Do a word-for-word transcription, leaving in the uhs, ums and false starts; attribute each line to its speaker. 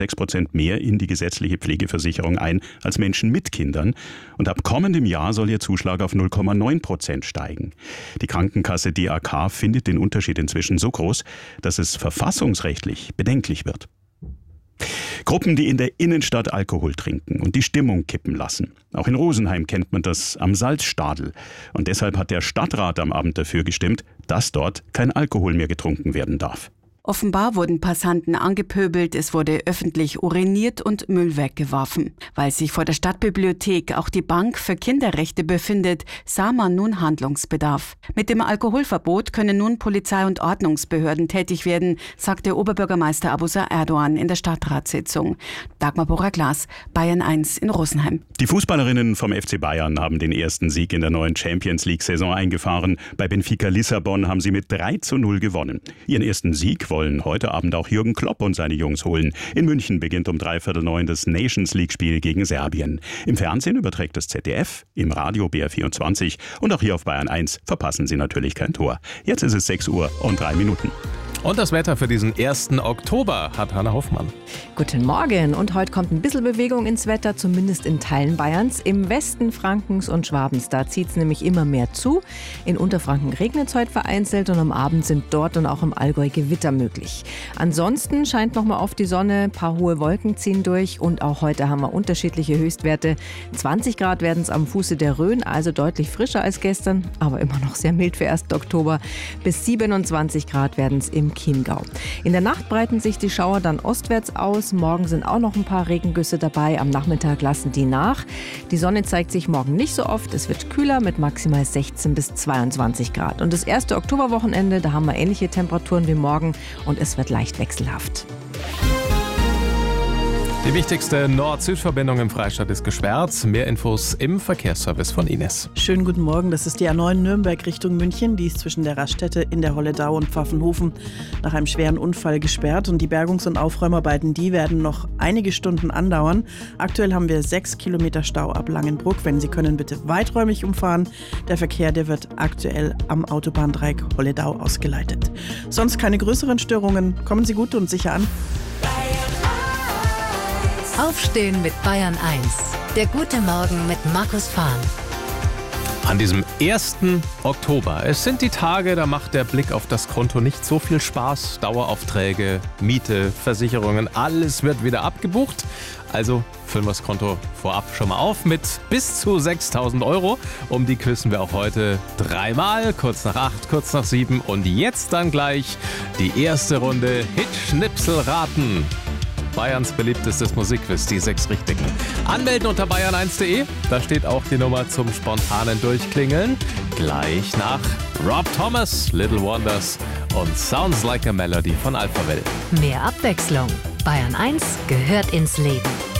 Speaker 1: sechs Prozent mehr in die gesetzliche Pflegeversicherung ein als Menschen mit Kindern. Und ab kommendem Jahr soll ihr Zuschlag auf null Komma neun Prozent steigen. Die Krankenkasse D A K findet den Unterschied inzwischen so groß, dass es verfassungsrechtlich bedenklich wird. Gruppen, die in der Innenstadt Alkohol trinken und die Stimmung kippen lassen. Auch in Rosenheim kennt man das am Salzstadel. Und deshalb hat der Stadtrat am Abend dafür gestimmt, dass dort kein Alkohol mehr getrunken werden darf.
Speaker 2: Offenbar wurden Passanten angepöbelt, es wurde öffentlich uriniert und Müll weggeworfen. Weil sich vor der Stadtbibliothek auch die Bank für Kinderrechte befindet, sah man nun Handlungsbedarf. Mit dem Alkoholverbot können nun Polizei und Ordnungsbehörden tätig werden, sagte Oberbürgermeister Abusa Erdogan in der Stadtratssitzung. Dagmar Bora-Glas, Bayern eins in Rosenheim.
Speaker 1: Die Fußballerinnen vom F C Bayern haben den ersten Sieg in der neuen Champions-League-Saison eingefahren. Bei Benfica Lissabon haben sie mit drei zu null gewonnen. Ihren ersten Sieg wollen heute Abend auch Jürgen Klopp und seine Jungs holen. In München beginnt um dreiviertel neun das Nations-League-Spiel gegen Serbien. Im Fernsehen überträgt das Z D F, im Radio B R vierundzwanzig und auch hier auf Bayern eins verpassen Sie natürlich kein Tor. Jetzt ist es sechs Uhr und drei Minuten.
Speaker 3: Und das Wetter für diesen ersten Oktober hat Hanna Hoffmann.
Speaker 4: Guten Morgen. Und heute kommt ein bisschen Bewegung ins Wetter, zumindest in Teilen Bayerns. Im Westen Frankens und Schwabens, da zieht es nämlich immer mehr zu. In Unterfranken regnet es heute vereinzelt und am Abend sind dort und auch im Allgäu Gewitter möglich. Ansonsten scheint noch mal oft die Sonne, ein paar hohe Wolken ziehen durch und auch heute haben wir unterschiedliche Höchstwerte. zwanzig Grad werden es am Fuße der Rhön, also deutlich frischer als gestern, aber immer noch sehr mild für ersten Oktober. Bis siebenundzwanzig Grad werden es im Chiemgau. In der Nacht breiten sich die Schauer dann ostwärts aus. Morgen sind auch noch ein paar Regengüsse dabei. Am Nachmittag lassen die nach. Die Sonne zeigt sich morgen nicht so oft. Es wird kühler mit maximal sechzehn bis zweiundzwanzig Grad. Und das erste Oktoberwochenende, da haben wir ähnliche Temperaturen wie morgen und es wird leicht wechselhaft.
Speaker 3: Die wichtigste Nord-Süd-Verbindung im Freistaat ist gesperrt. Mehr Infos im Verkehrsservice von Ines.
Speaker 5: Schönen guten Morgen, das ist die A neun Nürnberg Richtung München. Die ist zwischen der Raststätte in der Holledau und Pfaffenhofen nach einem schweren Unfall gesperrt. Und die Bergungs- und Aufräumarbeiten, die werden noch einige Stunden andauern. Aktuell haben wir sechs Kilometer Stau ab Langenbruck. Wenn Sie können, bitte weiträumig umfahren. Der Verkehr, der wird aktuell am Autobahndreieck Holledau ausgeleitet. Sonst keine größeren Störungen. Kommen Sie gut und sicher an.
Speaker 6: Aufstehen mit Bayern eins. Der gute Morgen mit Markus Fahn.
Speaker 3: An diesem ersten Oktober. Es sind die Tage, da macht der Blick auf das Konto nicht so viel Spaß. Daueraufträge, Miete, Versicherungen, alles wird wieder abgebucht. Also füllen wir das Konto vorab schon mal auf mit bis zu sechstausend Euro. Um die küssen wir auch heute dreimal, kurz nach acht, kurz nach sieben. Und jetzt dann gleich die erste Runde Hit-Schnipsel-Raten. Bayerns beliebtestes Musikquiz, die sechs Richtigen. Anmelden unter bayern eins punkt de, da steht auch die Nummer zum spontanen Durchklingeln. Gleich nach Rob Thomas, Little Wonders und Sounds Like a Melody von Alphaville.
Speaker 6: Mehr Abwechslung. Bayern eins gehört ins Leben.